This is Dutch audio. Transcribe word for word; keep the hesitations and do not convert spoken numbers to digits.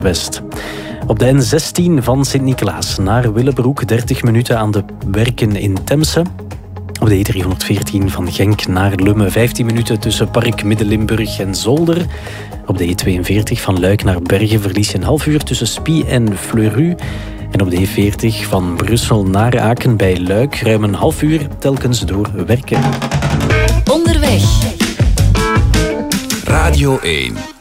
West. Op de N zestien van Sint-Niklaas naar Willebroek, dertig minuten aan de werken in Temse. Op de E driehonderdveertien van Genk naar Lumme, vijftien minuten tussen Park Midden-Limburg en Zolder. Op de E tweeënveertig van Luik naar Bergen verlies je een half uur tussen Spie en Fleurus. En op de E veertig van Brussel naar Aken bij Luik ruim een half uur telkens door werken. Onderweg. Radio één.